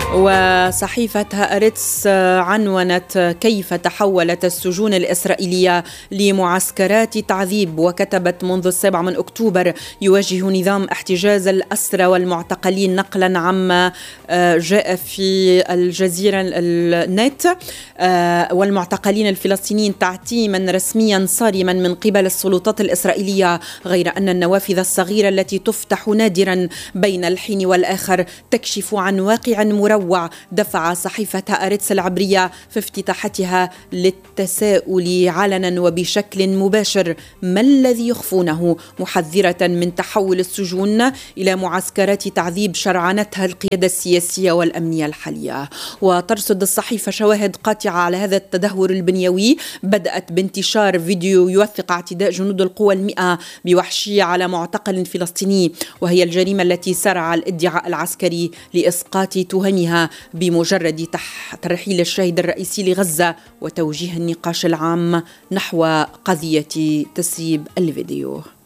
وصحيفة هآرتس عنونت كيف تحولت السجون الإسرائيلية لمعسكرات تعذيب، وكتبت منذ 7 أكتوبر يواجه نظام احتجاز الأسرى والمعتقلين نقلا عما جاء في الجزيرة النت، والمعتقلين الفلسطينيين تعتيما رسميا صارما من قبل السلطات الإسرائيلية، غير أن النوافذ الصغيرة التي تفتح نادرا بين الحين والآخر تكشف عن واقع مروع دفع صحيفة هآرتس العبرية في افتتاحتها للتساؤل علنا وبشكل مباشر: ما الذي يخفونه؟ محذرة من تحول السجون إلى معسكرات تعذيب شرعنتها القيادة السياسية والأمنية الحالية. وترصد الصحيفة شواهد قاطعة على هذا التدهور البنيوي، بدأت بانتشار فيديو يوثق اعتداء جنود القوى المئة بوحشية على معتقل فلسطيني، وهي الجريمة التي سرع الادعاء العسكري لإسقاط تهمها بمجرد ترحيل الشاهد الرئيسي لغزة وتوجيه النقاش العام نحو قضية تسريب الفيديو.